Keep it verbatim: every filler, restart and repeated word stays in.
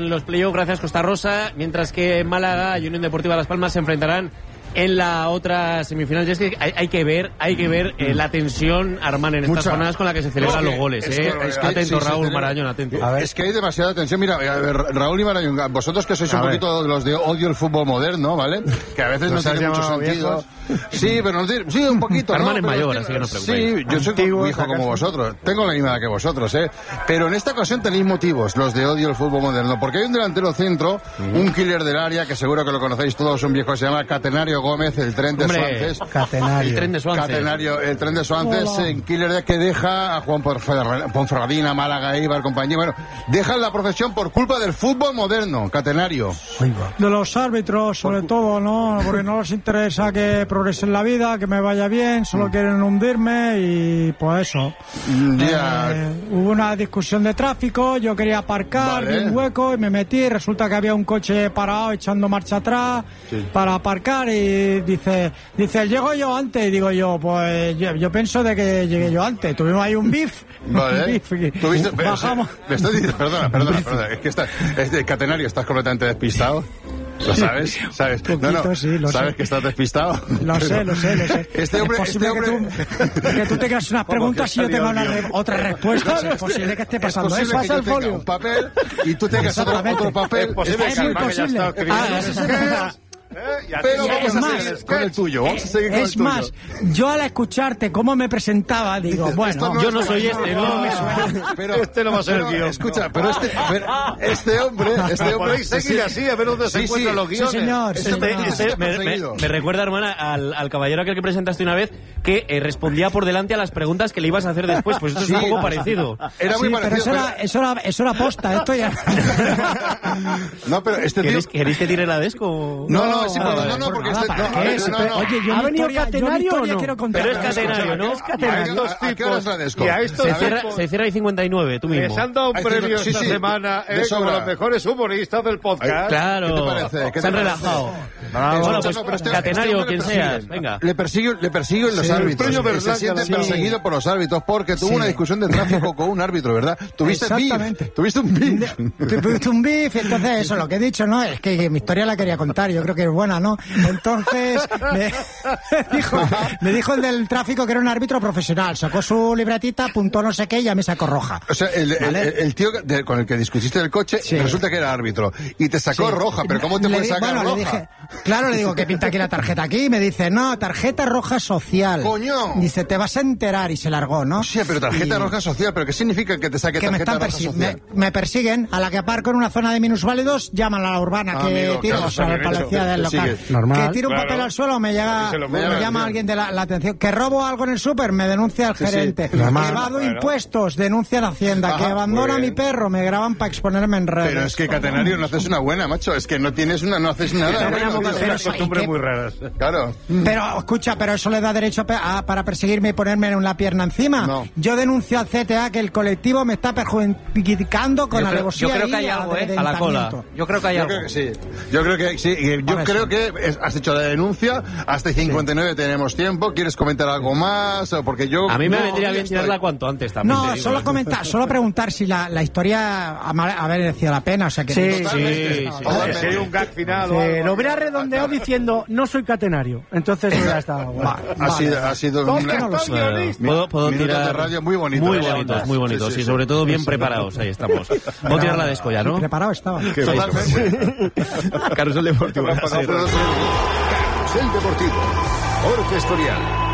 los playoffs, gracias Costa Rosa, mientras que Málaga y Unión Deportiva Las Palmas se enfrentarán en la otra semifinal. Y es que hay, hay que ver, hay que ver eh, la tensión, Armán, en estas Mucha. jornadas con la que se celebran Es los que- goles. es Eh. que- es que- atento, sí, sí, Raúl tenemos- Marañón, atento. A ver, es que hay demasiada tensión. Mira, a ver, Raúl y Marañón, vosotros que sois A un ver. poquito los de odio el fútbol moderno, ¿vale? Que a veces no ¿Nos has tiene mucho llamado sentido. viejos? Sí, pero no tiene- sí, un poquito. Armán ¿no? es Pero mayor, tiene- así que no os preocupéis. Sí, yo soy Antiguos, un hijo como ¿acaso? vosotros. Tengo la misma edad que vosotros, ¿eh? Pero en esta ocasión tenéis motivos, los de odio el fútbol moderno. Porque hay un delantero centro, un killer del área, que seguro que lo conocéis todos, un viejo que se llama Catenario Gómez, el tren de Hombre, Suances. Catenario. el tren de Suances. Catenario, el tren de Suances, Hola. en killer que deja a Juan Ponferra- Ponferradina, Málaga, Eibar, compañía. Bueno, dejan la profesión por culpa del fútbol moderno, Catenario. De los árbitros, sobre todo, ¿no? Porque no les interesa que progrese en la vida, que me vaya bien, solo quieren hundirme y pues eso. Ya. Eh, hubo una discusión de tráfico, yo quería aparcar, Vale. vi un hueco y me metí, resulta que había un coche parado echando marcha atrás para aparcar y dice, dice, llego yo antes, y digo yo, pues yo, yo pienso de que llegué yo antes, tuvimos ahí un bif, Vale. un bif y ¿Tuviste? pero, bajamos. Me estoy diciendo, perdona, perdona, perdona. Es que está, es de Catenario, estás completamente despistado. ¿Lo sabes? ¿Sabes? Poquito, no, no. sí, lo ¿Sabes sé. que estás despistado? Lo sé, lo sé, lo sé. Este hombre, es posible este hombre... que, tú, que tú tengas unas ¿Cómo preguntas que y yo tenga una salió re- guión? otras respuestas. Es posible que esté pasando Es eso. posible que yo tenga un papel y tú tengas otro, Exactamente. otro papel. Es posible Es que muy Armán ya posible. está escribiendo. Ah, eso es- ¿Eh? Y así Pero ya vamos es a más, seguir con el tuyo. Vamos a seguir con Es el tuyo. más, yo al escucharte cómo me presentaba, digo, Dice, bueno, esto yo no soy este, no me suena. Pero, Este no va a ser el pero, guión. Escucha, pero este, pero este hombre, este hombre... Podéis seguir así, a ver dónde se Sí, encuentran sí. los sí guiones. señor, sí Este- señor. Este, este, Está me, me- perseguido. me recuerda, hermana, al, al caballero aquel que presentaste una vez que eh, respondía por delante a las preguntas que le ibas a hacer después. Pues esto Sí. es un poco parecido. Era muy Sí, pero parecido. eso era, eso era, eso era posta, esto ya. No, pero este tío... ¿Queréis, ¿Queréis que tire la desco? No, no, sí, No, pero no, no, no, por porque nada, este... ¿para no, qué? no, no, no. Oye, yo ¿Ha mi venido historia, yo mi Catenario historia o no? quiero contar. Pero es Catenario, ¿no? Es ¿A Catenario. qué- a qué hora es la desco? Y a estos Se cierra, tipos se cierra ahí cincuenta y nueve, tú mismo. les han dado un Ay, premio sí, esta sí, semana de eh, sobra. como los mejores humoristas del podcast. Claro. ¿Qué te parece? ¿Qué Se han te parece? relajado. Bravo. Bueno, No, pues no, pero este- Catenario, este hombre quien le seas. persiguen. Venga. Le persiguen, le persiguen los Sí, árbitros. premio Y Berlanga se siente también. perseguido por los árbitros porque tuvo Sí. una discusión de tráfico con un árbitro, ¿verdad? Tuviste Exactamente. beef. Tuviste un beef. Tuviste un beef, entonces eso, lo que he dicho, ¿no? Es que, que mi historia la quería contar, yo creo que es buena, ¿no? Entonces, me dijo, me dijo el del tráfico que era un árbitro profesional, sacó su libretita, apuntó no sé qué y a mí sacó roja. O sea, el, el- ¿Vale? el- el tío de- con el que discutiste del coche Sí. resulta que era árbitro y te sacó Sí. roja, pero ¿cómo te Le puedes di- sacar bueno, roja? le dije, claro, le digo, ¿qué pinta aquí la tarjeta aquí? Y me dice, no, tarjeta roja social. ¡Coño! Dice, te vas a enterar y se largó, ¿no? Sí, pero tarjeta Y- roja social, ¿pero qué significa que te saque que me tarjeta están roja persi- social? me, me persiguen, a la que aparco en una zona de minusválidos, llaman a la urbana Ah, que amigo, tiro, claro, o sea, está la bien policía hecho. del Que local. sigue. Normal, que tiro un claro. papel al suelo, me llega, Se lo me mueve, llama bien. alguien de la, la atención, que robo algo en el súper, me denuncia el Sí, sí. gerente, Normal. que evado Bueno. impuestos, denuncia la hacienda, que Ajá, abandona a muy mi bien. perro, me graban para exponerme en redes. Pero es que Catenario no haces una buena, macho. Es que no tienes una, no haces nada. Pero bueno, una tío. pero- Unas costumbres ¿y qué? muy raras. Claro. Pero, escucha, pero eso le da derecho a pe- a- para perseguirme y ponerme en la pierna encima. No. Yo denuncio al C T A que el colectivo me está perjudicando con Yo creo, alevosía yo creo y que hay algo, ¿eh? A la amedrentamiento. cola. Yo creo que hay Yo algo. creo que sí. Yo creo que sí. Y Yo Ahora creo sí. que es- has hecho la denuncia. Hasta cincuenta y nueve tenemos tiempo. ¿Quieres comentar algo más? O porque yo. A mí me no, vendría yo bien estoy- tirarla cuanto antes también. te No, digo, solo ¿eh? comentar, solo preguntar si la, la historia ha ma- haber merecido la pena, o sea que Sí, Totalmente. sí, sí. Totalmente. Si hay un gag final o Eh, algo. lo hubiera redondeado diciendo no soy catenario. Entonces hubiera estado bueno. Ha sido, ha sido Dos una- que no lo son. Bueno, puedo, puedo Minutos tirar de radio muy bonitos. muy Sí, bonitos, muy bonitos sí, sí, y sí. sobre todo bien preparados. Ahí estamos. Puedo tirar la desco ya, ¿no? preparado estaba. Totalmente. Carrusel Deportivo. Hace dos- Carrusel Deportivo. Jorge Escorial.